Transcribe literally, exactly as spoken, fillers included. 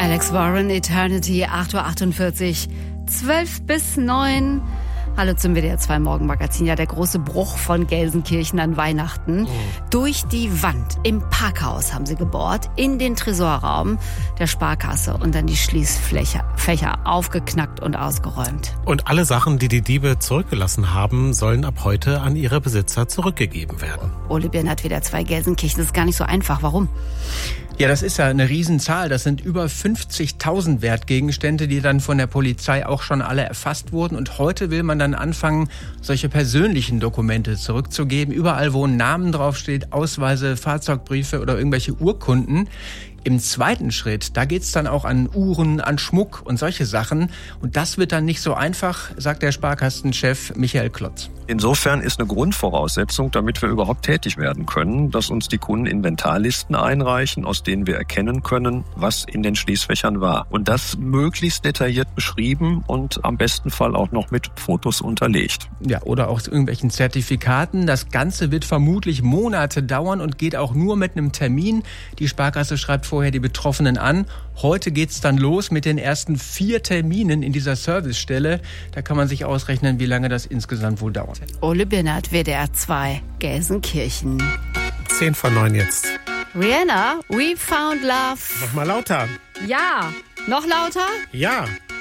Alex Warren, Eternity, acht Uhr achtundvierzig, zwölf bis neun. Hallo zum W D R zwei Morgenmagazin. Ja, der große Bruch von Gelsenkirchen an Weihnachten. Mhm. Durch die Wand im Parkhaus haben sie gebohrt, in den Tresorraum der Sparkasse und dann die Schließfächer Fächer aufgeknackt und ausgeräumt. Und alle Sachen, die die Diebe zurückgelassen haben, sollen ab heute an ihre Besitzer zurückgegeben werden. Ole Birn hat wieder zwei Gelsenkirchen. Das ist gar nicht so einfach. Warum? Ja, das ist ja eine Riesenzahl. Das sind über fünfzigtausend Wertgegenstände, die dann von der Polizei auch schon alle erfasst wurden. Und heute will man dann anfangen, solche persönlichen Dokumente zurückzugeben. Überall, wo ein Name draufsteht, Ausweise, Fahrzeugbriefe oder irgendwelche Urkunden. Im zweiten Schritt, da geht's dann auch an Uhren, an Schmuck und solche Sachen. Und das wird dann nicht so einfach, sagt der Sparkassenchef Michael Klotz. Insofern ist eine Grundvoraussetzung, damit wir überhaupt tätig werden können, dass uns die Kunden Inventarlisten einreichen, aus denen wir erkennen können, was in den Schließfächern war. Und das möglichst detailliert beschrieben und am besten Fall auch noch mit Fotos unterlegt. Ja, oder auch irgendwelchen Zertifikaten. Das Ganze wird vermutlich Monate dauern und geht auch nur mit einem Termin. Die Sparkasse schreibt vorher die Betroffenen an. Heute geht's dann los mit den ersten vier Terminen in dieser Servicestelle. Da kann man sich ausrechnen, wie lange das insgesamt wohl dauert. Ole Binnert, W D R zwei, Gelsenkirchen. Zehn vor neun jetzt. Rihanna, We Found Love. Noch mal lauter. Ja. Noch lauter? Ja.